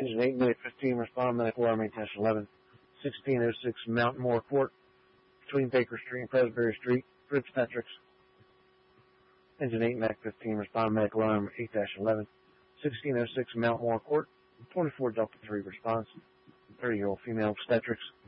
Engine 8, minute 15, respond, medical alarm 8-11. 1606 Mountain Moore Court, between Baker Street and Presbytery Street, Fitzpatrick's. Engine 8, Mac 15, respond, medical alarm 8-11. 1606 Mount Moore Court, 24 Delta 3 response. 30-year-old female obstetrics.